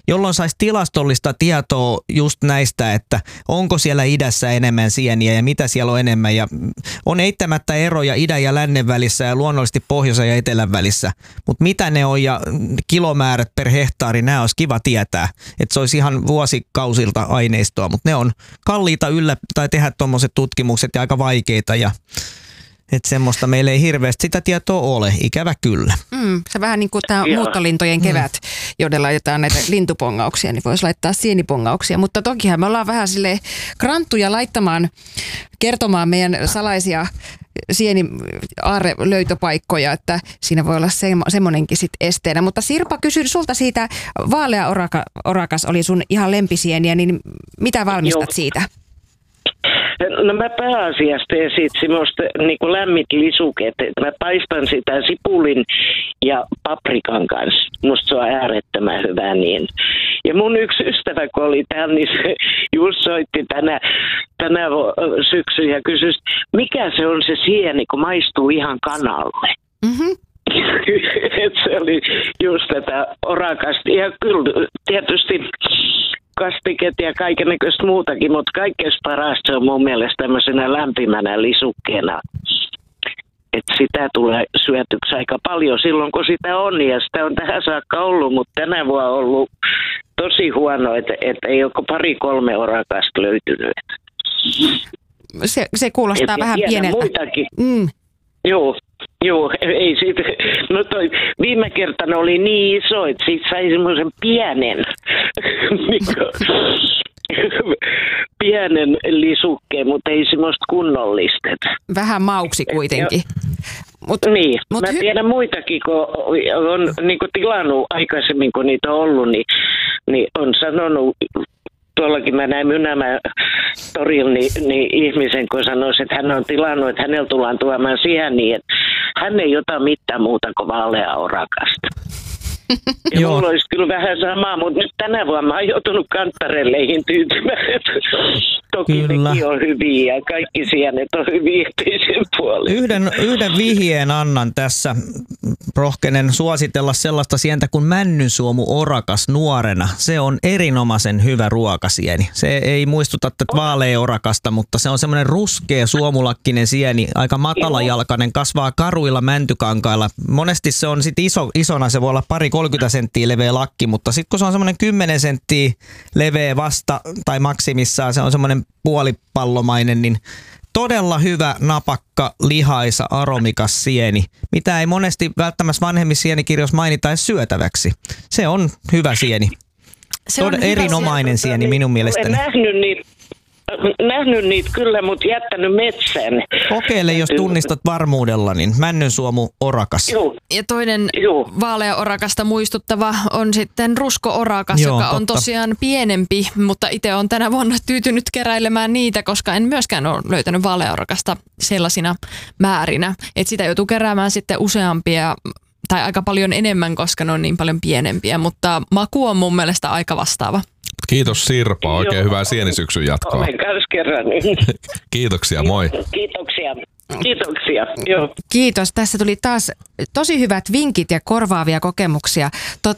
jolloin saisi tilastollista tietoa just näistä, että onko siellä idässä enemmän sieniä ja mitä siellä on enemmän. Ja on eittämättä eroja idän ja lännen välissä ja luonnollisesti pohjoisen ja etelän välissä. Mutta mitä ne on ja kilomäärät per hehtaari, nämä olisi kiva tietää. Että se olisi ihan vuosikausilta aineistoa, mutta ne on kalliita tai tehdä tuommoiset tutkimukset ja aika vaikeita ja että semmoista meillä ei hirveästi sitä tietoa ole, ikävä kyllä. Se vähän niin kuin tämä muuttolintojen kevät, joiden laitetaan näitä lintupongauksia, niin voisi laittaa sienipongauksia. Mutta tokihan me ollaan vähän silleen kranttuja kertomaan meidän salaisia sieni-aarrelöytöpaikkoja, että siinä voi olla semmoinenkin sitten esteenä. Mutta Sirpa, kysyn sulta siitä, vaalea orakas oli sun ihan lempisieniä, niin mitä valmistat siitä? No mä pääasiassa teen siitä semmoista niin lämmit lisuket, että mä paistan sitä sipulin ja paprikan kanssa. Musta se on äärettömän hyvä niin. Ja mun yksi ystävä, kun oli täällä, niin se just soitti tänä syksyn ja kysyi, mikä se on se sieni, kun maistuu ihan kanalle. Mm-hmm. Se oli just tätä orakasta. Ja kyllä tietysti kastiket ja kaikennäköistä muutakin, mutta kaikkein parasta on mun mielestä tämmöisenä lämpimänä lisukkeena. Että sitä tulee syötyksi aika paljon silloin, kun sitä on, ja sitä on tähän saakka ollut, mutta tänä vuonna on ollut tosi huono, että ei ole 2-3 orakasta löytynyt. Se kuulostaa vähän pieneltä. Muitakin. Joo, ei siitä. No toi viime kertana oli niin iso, että siitä sai semmoisen pienen lisukkeen, mutta ei semmoista kunnollista. Vähän mauksi kuitenkin. Mä tiedän muitakin, kun on niin kuin tilannut aikaisemmin, kun niitä on ollut, niin on sanonut, tuollakin mä näin Mynämään torilla niin ihmisen, kun sanoisi, että hän on tilannut, että hänellä tullaan tuomaan sieniä, että hän ei ota mitään muuta kuin vaaleaa orakasta. Ja mulla olisi kyllä vähän samaa, mutta nyt tänä vuonna mä oon joutunut kanttarelleihin tyytymään. Toki nekin on hyviä ja kaikki sienet on hyviä sen puolesta. Yhden vihjeen annan tässä. Rohkenen suositella sellaista sientä kuin männynsuomu orakas nuorena. Se on erinomaisen hyvä ruokasieni. Se ei muistuta tätä vaalea orakasta, mutta se on semmoinen ruskea suomulakkinen sieni, aika matalajalkainen, kasvaa karuilla mäntykankailla. Monesti se on sitten isona, se voi olla 30 senttiä leveä lakki, mutta sitten kun se on semmoinen 10 senttiä leveä vasta tai maksimissaan, se on semmoinen puolipallomainen, niin todella hyvä, napakka, lihaisa, aromikas sieni, mitä ei monesti välttämättä vanhemmissa sienikirjoissa mainita edes syötäväksi. Se on hyvä sieni. Se on erinomainen sieni minun mielestäni. Nähnyt niitä kyllä, mutta jättänyt metsään. Kokeile, jos tunnistat varmuudella, niin männynsuomu orakas. Joo. Ja toinen vaalea orakasta muistuttava on sitten rusko-orakas, joka on tosiaan pienempi, mutta itse olen tänä vuonna tyytynyt keräilemään niitä, koska en myöskään ole löytänyt vaalea orakasta sellaisina määrinä. Että sitä joutuu keräämään sitten useampia tai aika paljon enemmän, koska ne on niin paljon pienempiä, mutta maku on mun mielestä aika vastaava. Kiitos Sirpa, oikein hyvää sienisyksyn jatkoa. Olen kanssa kerran. Kiitoksia, moi. Kiitoksia. Joo. Kiitos, tässä tuli taas tosi hyvät vinkit ja korvaavia kokemuksia.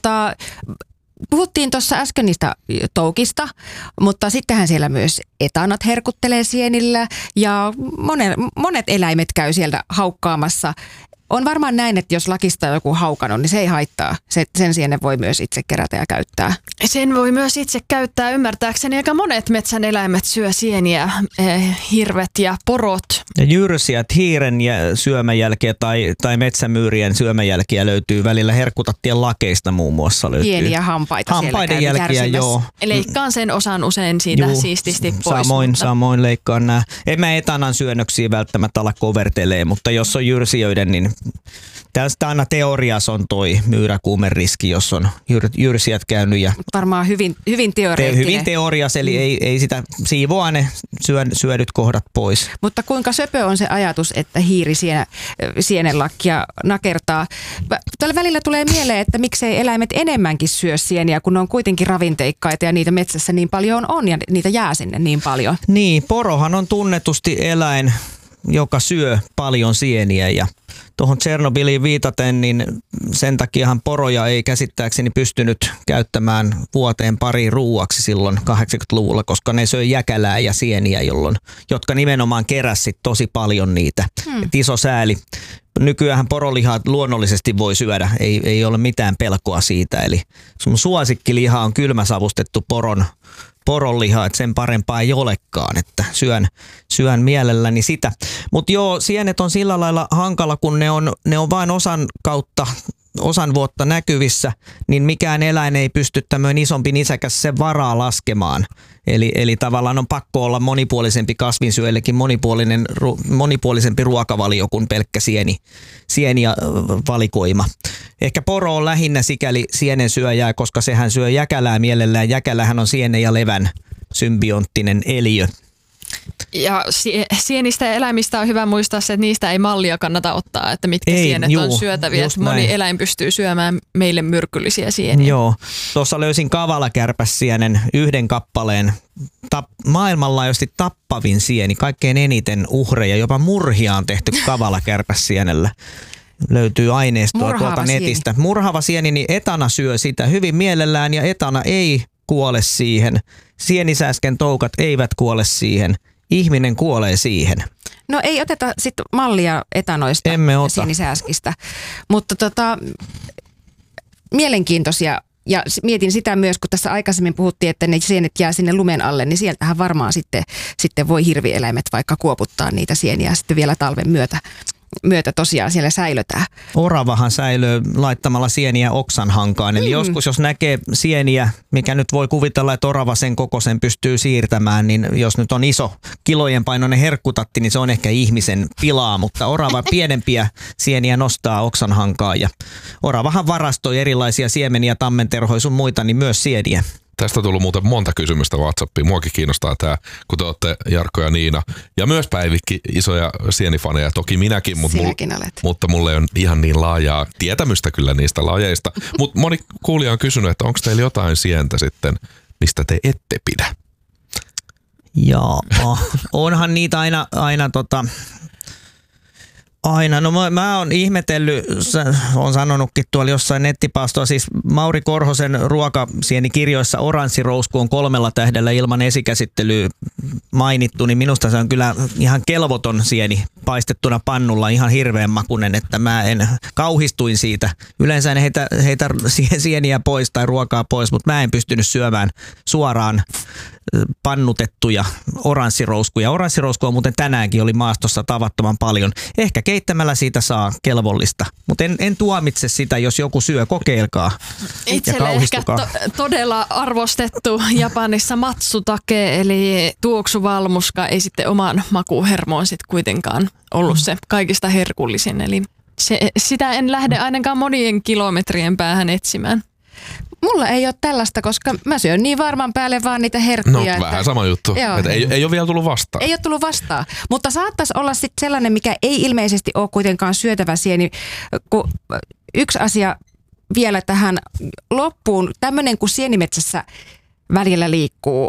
Puhuttiin tuossa äsken niistä toukista, mutta sittenhän siellä myös etanat herkuttelee sienillä ja monet eläimet käy sieltä haukkaamassa. On varmaan näin, että jos lakista on joku haukannut, niin se ei haittaa. Sen sienen voi myös itse kerätä ja käyttää. Sen voi myös itse käyttää ymmärtääkseni. Aika monet metsän eläimet syö sieniä, hirvet ja porot. Ja jyrsijät, hiiren syömäjälkiä tai metsämyyrien syömäjälkiä löytyy välillä. Herkkutattien lakeista muun muassa löytyy. Pieniä hampaita hampaiden jälkiä, joo. Leikkaan sen osan usein siitä siististi pois. Samoin leikkaan nämä. En mä etanan syönnöksiä välttämättä ala kovertelee, mutta jos on jyrsijöiden, niin tästä aina teoriassa on toi myyräkuumen riski, jos on jyrsijät käynyt. Ja varmaan hyvin teoreettinen. Hyvin teoriassa, eli ei sitä siivoa ne syödyt kohdat pois. Mutta kuinka söpö on se ajatus, että hiiri sienenlakkia nakertaa? Tällä välillä tulee mieleen, että miksei eläimet enemmänkin syö sieniä, kun ne on kuitenkin ravinteikkaita ja niitä metsässä niin paljon on ja niitä jää sinne niin paljon. Niin, porohan on tunnetusti eläin, joka syö paljon sieniä. Ja tuohon Tšernobyliin viitaten, niin sen takiahan poroja ei käsittääkseni pystynyt käyttämään vuoteen pari ruuaksi silloin 80-luvulla, koska ne söi jäkälää ja sieniä, jotka nimenomaan keräsi tosi paljon niitä. Et iso sääli. Nykyäänhän porolihaa luonnollisesti voi syödä, ei ole mitään pelkoa siitä. Eli sun suosikkiliha on kylmäsavustettu poronliha, että sen parempaa ei olekaan, että syön mielelläni sitä. Mutta joo, sienet on sillä lailla hankala, kun ne on vain osan vuotta näkyvissä, niin mikään eläin ei pysty tämmöinen isompi nisäkäs sen varaa laskemaan. Eli tavallaan on pakko olla monipuolisempi kasvinsyöjillekin monipuolisempi ruokavalio kuin pelkkä sieniä valikoima. Ehkä poro on lähinnä sikäli sienensyöjää, koska sehän syö jäkälää mielellään. Jäkälähän on sienen ja levän symbionttinen eliö. Ja sienistä ja eläimistä on hyvä muistaa se, että niistä ei mallia kannata ottaa, että mitkä sienet on syötäviä. Moni eläin pystyy syömään meille myrkyllisiä sieniä. Joo, tuossa löysin kavalakärpäsienen yhden kappaleen. Maailmanlaajuisesti tappavin sieni, kaikkein eniten uhreja, jopa murhia on tehty kavalakärpäsienellä. Löytyy aineistoa tuolta netistä. Murhaava sieni, niin etana syö sitä hyvin mielellään ja etana ei kuole siihen. Sienisääsken toukat eivät kuole siihen. Ihminen kuolee siihen. No ei oteta sitten mallia etanoista ja sienisääskistä, mutta mielenkiintoisia. Ja mietin sitä myös, kun tässä aikaisemmin puhuttiin, että ne sienet jää sinne lumen alle, niin sieltähän varmaan sitten voi hirvieläimet vaikka kuoputtaa niitä sieniä sitten vielä talven myötä tosiaan siellä säilötään. Oravahan säilyy laittamalla sieniä oksanhankaan. Eli joskus jos näkee sieniä, mikä nyt voi kuvitella, että orava sen kokoisen pystyy siirtämään, niin jos nyt on iso kilojen painoinen herkkutatti, niin se on ehkä ihmisen pilaa, mutta orava pienempiä sieniä nostaa oksanhankaan. Ja oravahan varastoi erilaisia siemeniä, tammenterhoja sun muita, niin myös sieniä. Tästä on tullut muuten monta kysymystä WhatsAppiin. Muakin kiinnostaa tämä, kun te olette Jarkko ja Niina. Ja myös Päivikki, isoja sienifaneja. Toki minäkin, mutta mulla ei ole ihan niin laajaa tietämystä kyllä niistä lajeista. Mutta moni kuulija on kysynyt, että onko teillä jotain sientä sitten, mistä te ette pidä? Joo, onhan niitä aina. No mä oon ihmetellyt, on sanonutkin tuolla jossain nettipaastoa, siis Mauri Korhosen ruokasienikirjoissa oranssirousku on 3 tähdellä ilman esikäsittelyä mainittu, niin minusta se on kyllä ihan kelvoton sieni paistettuna pannulla, ihan hirveän makunen, että mä kauhistuin siitä. Yleensä en heitä sieniä pois tai ruokaa pois, mutta mä en pystynyt syömään suoraan pannutettuja oranssirouskuja. Oranssirouskua muuten tänäänkin oli maastossa tavattoman paljon. Ehkä keittämällä siitä saa kelvollista, mutta en tuomitse sitä, jos joku syö. Kokeilkaa. Itselle ehkä todella arvostettu Japanissa matsutake, eli tuoksuvalmuska, ei sitten oman makuhermoon sitten kuitenkaan ollut se kaikista herkullisin. Eli sitä en lähde ainakaan monien kilometrien päähän etsimään. Mulla ei ole tällaista, koska mä syön niin varman päälle vaan niitä herkkuja. No vähän sama juttu. Ei ole vielä tullut vastaan. Ei ole tullut vastaan, mutta saattaisi olla sitten sellainen, mikä ei ilmeisesti ole kuitenkaan syötävä sieni. Yksi asia vielä tähän loppuun. Tämmöinen kuin sienimetsässä välillä liikkuu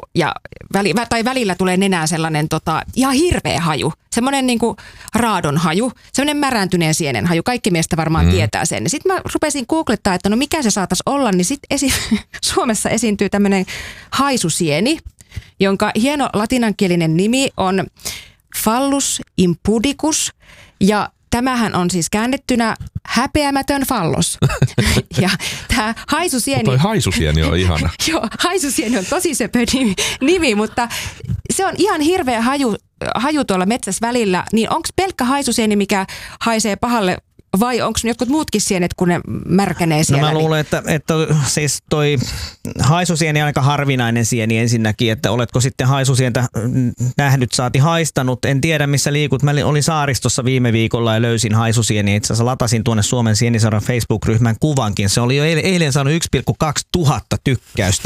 tai välillä tulee nenään sellainen ihan hirveä haju. Semmoinen niinku raadon haju, semmoinen märääntyneen sienen haju. Kaikki meistä varmaan tietää sen. Sitten mä rupesin googlettaa, että no mikä se saataisiin olla, niin sitten Suomessa esiintyy tämmöinen haisusieni, jonka hieno latinankielinen nimi on Phallus impudicus ja tämähän on siis käännettynä häpeämätön fallos. Ja tämä haisusieni... Toi haisusieni on ihana. Joo, haisusieni on tosi söpö nimi, mutta se on ihan hirveä haju tuolla metsässä välillä. Niin onko pelkkä haisusieni, mikä haisee pahalle, vai onko jotkut muutkin sienet, kun ne märkänee siellä? No mä luulen, että siis toi haisusieni on aika harvinainen sieni ensinnäkin, että oletko sitten haisusientä nähnyt, saati haistanut. En tiedä missä liikut. Mä olin saaristossa viime viikolla ja löysin haisusieni. Itse asiassa latasin tuonne Suomen Sieniseuran Facebook-ryhmän kuvankin. Se oli jo eilen saanut 1,2 tuhatta tykkäystä.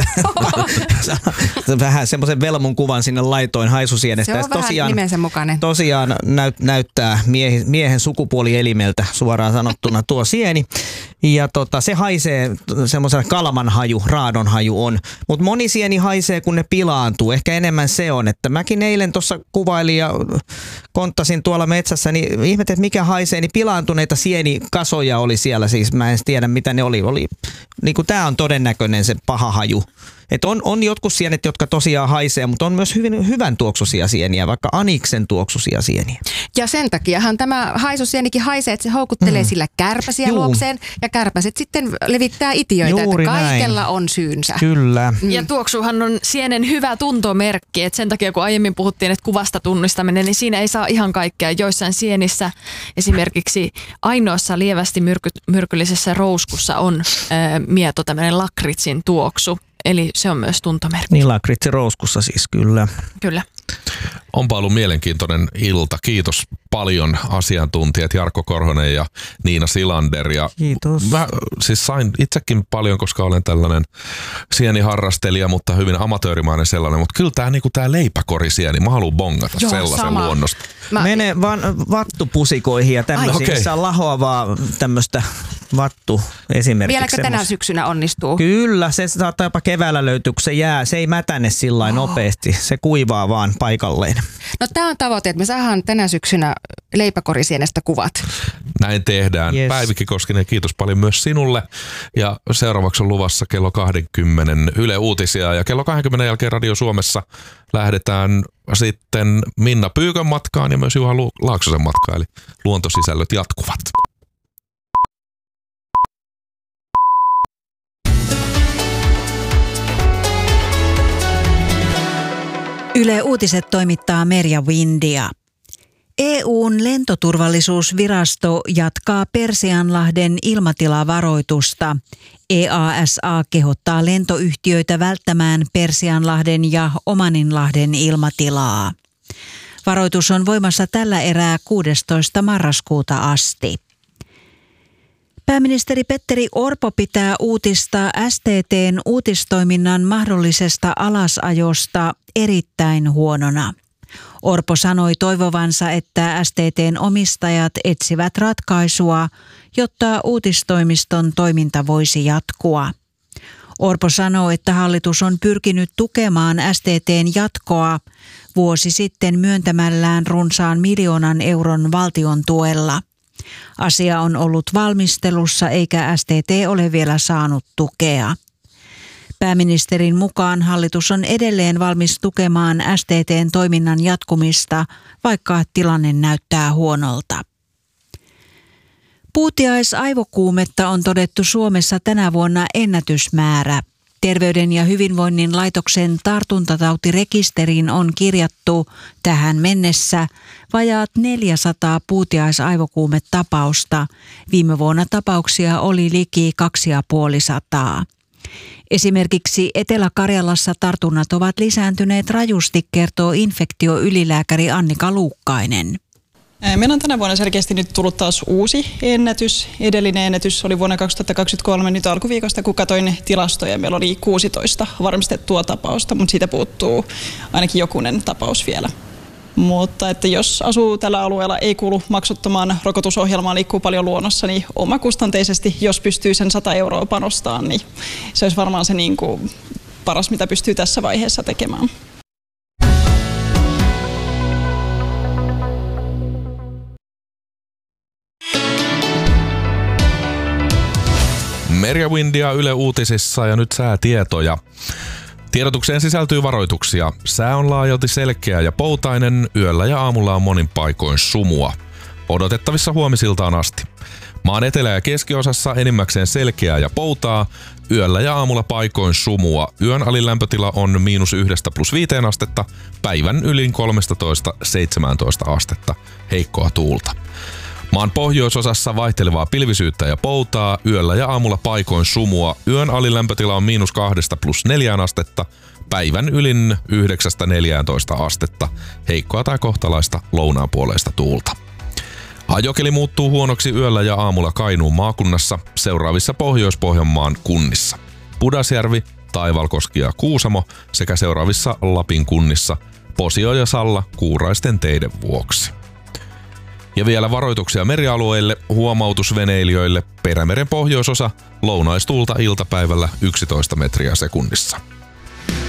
Vähän semmoisen velmun kuvan sinne laitoin haisusienesta. Se on vähän nimensä mukainen. Tosiaan näyttää miehen sukupuolielimeltä suoraan suoraan sanottuna tuo sieni. Ja se haisee semmoisella kalmanhaju, raadonhaju on. Mutta moni sieni haisee, kun ne pilaantuu. Ehkä enemmän se on, että mäkin eilen tuossa kuvailin ja konttasin tuolla metsässä, niin ihmettelin, että mikä haisee, niin pilaantuneita sienikasoja oli siellä. Siis mä en tiedä, mitä ne oli niin kuin tää on todennäköinen se paha haju. Että on jotkut sienet, jotka tosiaan haisee, mutta on myös hyvän tuoksuisia sieniä, vaikka aniksen tuoksuisia sieniä. Ja sen takiahan tämä haisusienikin haisee, että se houkuttelee sillä kärpäsiä luokseen ja kärpäset sitten levittää itiöitä, juuri että kaikella näin on syynsä. Kyllä. Ja tuoksuhan on sienen hyvä tuntomerkki, että sen takia kun aiemmin puhuttiin, että kuvasta tunnistaminen, niin siinä ei saa ihan kaikkea. Joissain sienissä esimerkiksi ainoassa lievästi myrkyllisessä rouskussa on mieto tämmöinen lakritsin tuoksu. Eli se on myös tuntomerkki. Niin lakritsi rouskussa siis, kyllä. Kyllä. Onpa ollut mielenkiintoinen ilta. Kiitos paljon asiantuntijat Jarkko Korhonen ja Niina Silander. Ja kiitos. Mä siis sain itsekin paljon, koska olen tällainen sieniharrastelija, mutta hyvin amatöörimainen sellainen. Mutta kyllä tämä niinku leipäkorisieni, mä haluan bongata sellaisen luonnosta. Mene vaan vattupusikoihin ja tämmöisiin, missä on lahoavaa tämmöistä vattu esimerkiksi. Vieläkö tänä syksynä onnistuu? Kyllä, se saattaa jopa keväällä löytyä, kun se jää. Se ei mätäne sillain nopeasti, se kuivaa vaan paikalleen. No tämä on tavoite, että me saadaan tänä syksynä leipäkorisienestä kuvat. Näin tehdään. Yes. Päivikki Koskinen, kiitos paljon myös sinulle. Ja seuraavaksi on luvassa kello 20 Yle Uutisia ja kello 20 jälkeen Radio Suomessa lähdetään sitten Minna Pyykön matkaan ja myös Juha Laaksosen matkaan, eli luontosisällöt jatkuvat. Yle Uutiset toimittaa Merja Windia. EU:n lentoturvallisuusvirasto jatkaa Persianlahden ilmatilavaroitusta. EASA kehottaa lentoyhtiöitä välttämään Persianlahden ja Omaninlahden ilmatilaa. Varoitus on voimassa tällä erää 16. marraskuuta asti. Pääministeri Petteri Orpo pitää uutista STT:n uutistoiminnan mahdollisesta alasajosta erittäin huonona. Orpo sanoi toivovansa, että STT:n omistajat etsivät ratkaisua, jotta uutistoimiston toiminta voisi jatkua. Orpo sanoi, että hallitus on pyrkinyt tukemaan STT:n jatkoa vuosi sitten myöntämällään runsaan 1 miljoonan euron valtion tuella. Asia on ollut valmistelussa eikä STT ole vielä saanut tukea. Pääministerin mukaan hallitus on edelleen valmis tukemaan STT:n toiminnan jatkumista, vaikka tilanne näyttää huonolta. Puutiaisaivokuumetta on todettu Suomessa tänä vuonna ennätysmäärä. Terveyden ja hyvinvoinnin laitoksen tartuntatautirekisteriin on kirjattu tähän mennessä vajaat 400 puutiaisaivokuumetapausta. Viime vuonna tapauksia oli liki 250. Esimerkiksi Etelä-Karjalassa tartunnat ovat lisääntyneet rajusti, kertoo infektioylilääkäri Annika Luukkainen. Meillä on tänä vuonna selkeästi nyt tullut taas uusi ennätys. Edellinen ennätys oli vuonna 2023, nyt alkuviikosta, kun katsoin tilastoja. Meillä oli 16 varmistettua tapausta, mutta siitä puuttuu ainakin jokunen tapaus vielä. Mutta että jos asuu tällä alueella, ei kuulu maksuttomaan rokotusohjelmaan, liikkuu paljon luonnossa, niin omakustanteisesti, jos pystyy sen 100 € panostamaan, niin se olisi varmaan se niin kuin paras, mitä pystyy tässä vaiheessa tekemään. Merja Windia Yle Uutisissa ja nyt säätietoja. Tiedotukseen sisältyy varoituksia. Sää on laajalti selkeä ja poutainen, yöllä ja aamulla on monin paikoin sumua. Odotettavissa huomisiltaan asti. Maan etelä- ja keskiosassa enimmäkseen selkeää ja poutaa, yöllä ja aamulla paikoin sumua. Yön alilämpötila on -1 + 5 astetta, päivän ylin 13-17 astetta, heikkoa tuulta. Maan pohjoisosassa vaihtelevaa pilvisyyttä ja poutaa, yöllä ja aamulla paikoin sumua. Yön alilämpötila on -2 + 4 astetta, päivän ylin 9-14 astetta, heikkoa tai kohtalaista lounaanpuoleista tuulta. Ajokeli muuttuu huonoksi yöllä ja aamulla Kainuun maakunnassa seuraavissa Pohjois-Pohjanmaan kunnissa. Pudasjärvi, Taivalkoski ja Kuusamo sekä seuraavissa Lapin kunnissa Posio ja Salla kuuraisten teiden vuoksi. Ja vielä varoituksia merialueille, huomautusveneilijöille, Perämeren pohjoisosa, lounaistuulta iltapäivällä 11 metriä sekunnissa.